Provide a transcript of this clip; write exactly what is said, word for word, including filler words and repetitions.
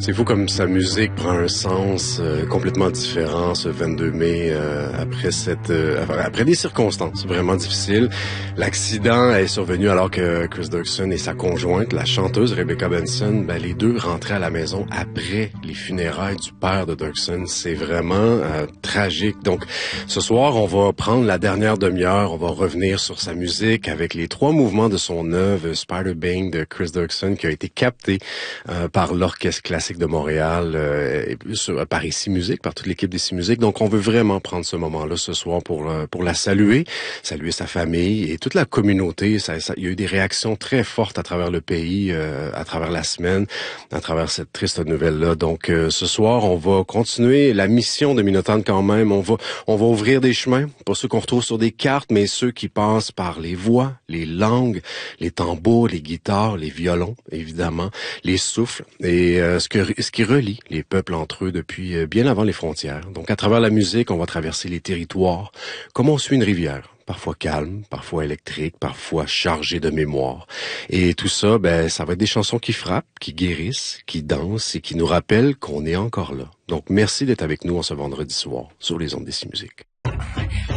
C'est fou comme sa musique prend un sens euh, complètement différent ce vingt-deux mai euh, après cette euh, après des circonstances vraiment difficiles. L'accident est survenu alors que Chris Dirksen et sa conjointe, la chanteuse Rebecca Benson, ben, les deux rentraient à la maison après les funérailles du père de Dirksen. C'est vraiment euh, tragique. Donc ce soir, on va prendre la dernière demi-heure, on va revenir sur sa musique avec les trois mouvements de son œuvre Spider Bang de Chris Dirksen qui a été capté euh, par l'Orchestre classique de Montréal euh, et sur, par Ici Musique, par toute l'équipe d'Ici Musique. Donc, on veut vraiment prendre ce moment-là ce soir pour euh, pour la saluer, saluer sa famille et toute la communauté. Ça, ça, il y a eu des réactions très fortes à travers le pays, euh, à travers la semaine, à travers cette triste nouvelle-là. Donc, euh, ce soir, on va continuer la mission de Minotaure quand même. On va on va ouvrir des chemins, pas ceux qu'on retrouve sur des cartes, mais ceux qui passent par les voix, les langues, les tambours, les guitares, les violons, évidemment, les souffles et euh, ce que ce qui relie les peuples entre eux depuis euh, bien avant les frontières. Donc, à travers la musique, on va traverser les territoires comme on suit une rivière, parfois calme, parfois électrique, parfois chargée de mémoire. Et tout ça, ben, ça va être des chansons qui frappent, qui guérissent, qui dansent et qui nous rappellent qu'on est encore là. Donc, merci d'être avec nous en ce vendredi soir sur les ondes d'Ici Musique.